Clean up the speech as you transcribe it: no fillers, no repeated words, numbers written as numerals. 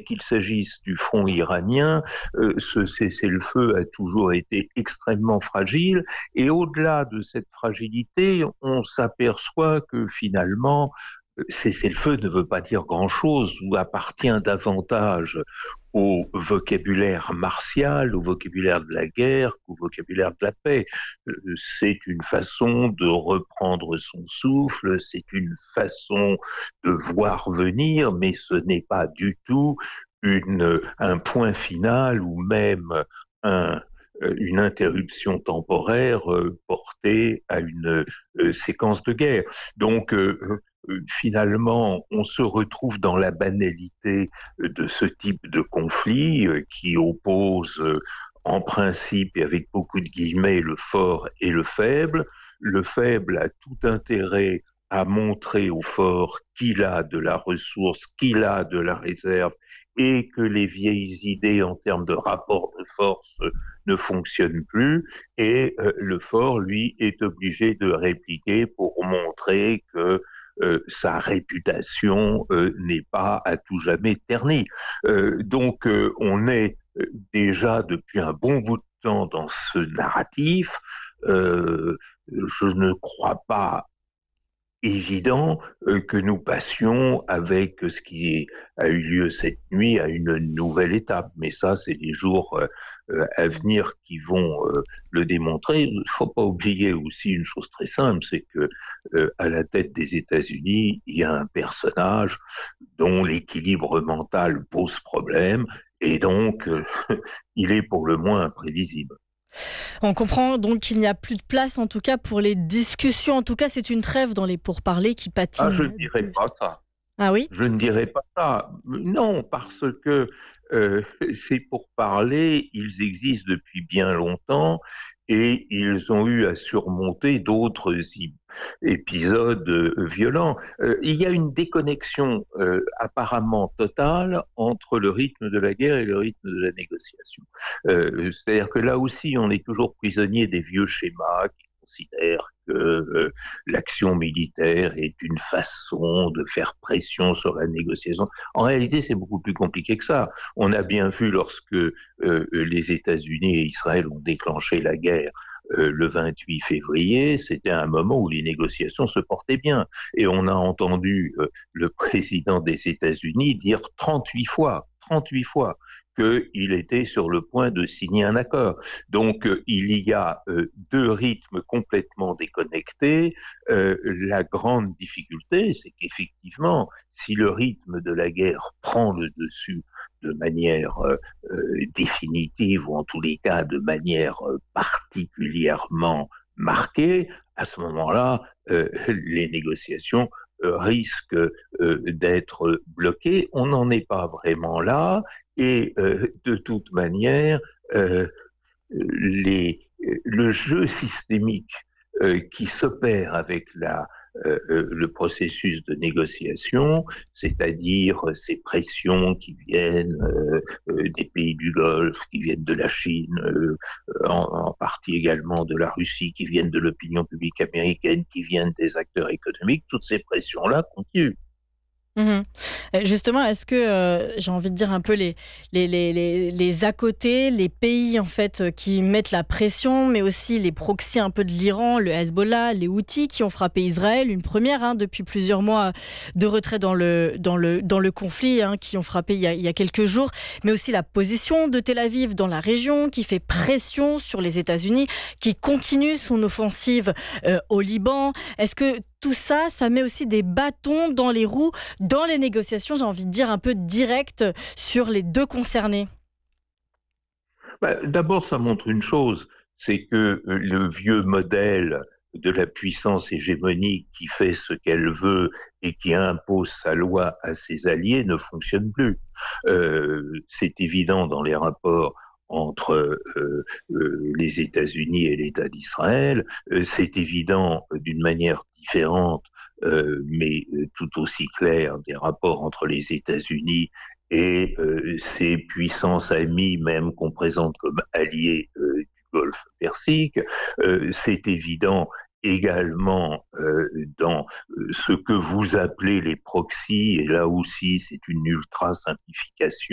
qu'il s'agisse du front iranien, ce cessez-le-feu a toujours été extrêmement fragile. Et au-delà de cette fragilité, on s'aperçoit que finalement, cessez-le-feu ne veut pas dire grand-chose ou appartient davantage au vocabulaire martial, au vocabulaire de la guerre qu'au vocabulaire de la paix. C'est une façon de reprendre son souffle, c'est une façon de voir venir, mais ce n'est pas du tout un point final ou même un, une interruption temporaire portée à une séquence de guerre. Donc, finalement, on se retrouve dans la banalité de ce type de conflit qui oppose en principe et avec beaucoup de guillemets le fort et le faible. Le faible a tout intérêt à montrer au fort qu'il a de la ressource, qu'il a de la réserve et que les vieilles idées en termes de rapport de force ne fonctionnent plus. Et le fort, lui, est obligé de répliquer pour montrer que sa réputation n'est pas à tout jamais ternie. Donc on est déjà depuis un bon bout de temps dans ce narratif. Je ne crois pas évident que nous passions avec ce qui a eu lieu cette nuit à une nouvelle étape. Mais ça, c'est les jours à venir qui vont le démontrer. Il ne faut pas oublier aussi une chose très simple, c'est que à la tête des États-Unis, il y a un personnage dont l'équilibre mental pose problème et donc il est pour le moins imprévisible. On comprend donc qu'il n'y a plus de place, en tout cas, pour les discussions. En tout cas, c'est une trêve dans les pourparlers qui Ah, je patinent. ne dirais pas ça. Ah oui? Je ne dirais pas ça. Non, parce que ces pourparlers, ils existent depuis bien longtemps et ils ont eu à surmonter d'autres épisodes violents. Il y a une déconnexion apparemment totale entre le rythme de la guerre et le rythme de la négociation. C'est-à-dire que là aussi, on est toujours prisonnier des vieux schémas qui considèrent que l'action militaire est une façon de faire pression sur la négociation. En réalité, c'est beaucoup plus compliqué que ça. On a bien vu lorsque les États-Unis et Israël ont déclenché la guerre le 28 février, c'était un moment où les négociations se portaient bien. Et on a entendu le président des États-Unis dire 38 fois, qu'il était sur le point de signer un accord. Donc, il y a deux rythmes complètement déconnectés. La grande difficulté, c'est qu'effectivement, si le rythme de la guerre prend le dessus de manière définitive, ou en tous les cas de manière particulièrement marquée, à ce moment-là, les négociations risquent d'être bloquées. On n'en est pas vraiment là. Et de toute manière, le jeu systémique qui s'opère avec le processus de négociation, c'est-à-dire ces pressions qui viennent des pays du Golfe, qui viennent de la Chine, en partie également de la Russie, qui viennent de l'opinion publique américaine, qui viennent des acteurs économiques, toutes ces pressions-là continuent. Mmh. Justement, est-ce que, j'ai envie de dire un peu les à côté, les pays en fait, qui mettent la pression, mais aussi les proxys un peu de l'Iran, le Hezbollah, les Houthis qui ont frappé Israël, une première depuis plusieurs mois de retrait dans le conflit, qui ont frappé il y a quelques jours, mais aussi la position de Tel Aviv dans la région qui fait pression sur les États-Unis, qui continue son offensive au Liban. Est-ce que tout ça, ça met aussi des bâtons dans les roues dans les négociations, j'ai envie de dire un peu directes sur les deux concernés? D'abord, ça montre une chose, c'est que le vieux modèle de la puissance hégémonique qui fait ce qu'elle veut et qui impose sa loi à ses alliés ne fonctionne plus. C'est évident dans les rapports entre les États-Unis et l'État d'Israël. C'est évident d'une manière différente, mais tout aussi clair, des rapports entre les États-Unis et ces puissances amies, même qu'on présente comme alliées du Golfe Persique. C'est évident également dans ce que vous appelez les proxys, et là aussi c'est une ultra simplification